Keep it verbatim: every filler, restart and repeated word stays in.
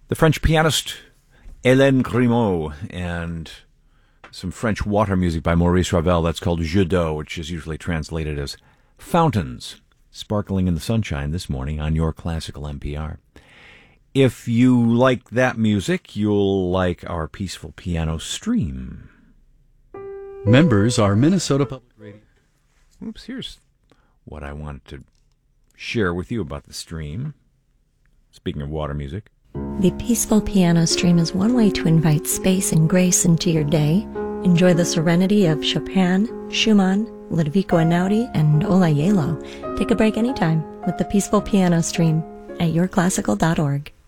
the French pianist Hélène Grimaud, and some French water music by Maurice Ravel. That's called Jeux d'eau, which is usually translated as fountains, sparkling in the sunshine this morning on your classical N P R. If you like that music, you'll like our peaceful piano stream. Members are Minnesota Public Radio. Oops, here's what I wanted to share with you about the stream. Speaking of water music. The Peaceful Piano Stream is one way to invite space and grace into your day. Enjoy the serenity of Chopin, Schumann, Ludovico Einaudi, and Ola Yelo. Take a break anytime with the Peaceful Piano Stream at your classical dot org.